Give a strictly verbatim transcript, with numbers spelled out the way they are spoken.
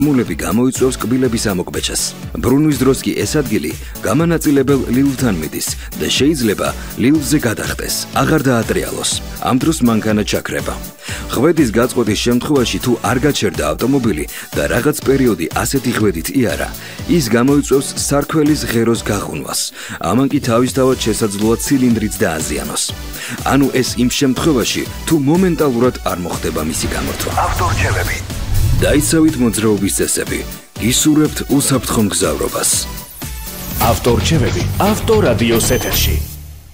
მულები გამოიწვევს კბილების ამოკვეჩას. ბრუნვის დროს კი ეს ადგილი გამანაწილებელ ლილვთან მიდის და შეიძლება ლილვზე გადახტეს, აღარ დაატრიალოს. ამ დროს მანქანა ჩაქრება. ხვედის გაწყვეტის შემთხვევაში თუ არ გაჩერდა ავტომობილი და რაღაც პერიოდი ასეთი ხვედით იარა, ის გამოიწვევს სარქველის ღეროს გაყუნვას. ამან კი თავისთავად შესაძლოა ცილინდრიც დააზიანოს. ანუ ეს იმ შემთხვევაში, თუ მომენტალურად არ მოხდება მისი გამორთვა. ავტორჩევები. დაიცავით მოძრაობის წესები. გისურვებთ უსაფრთხო მგზავრობას. ავტორჩევები ავტორადიოს ეთერში.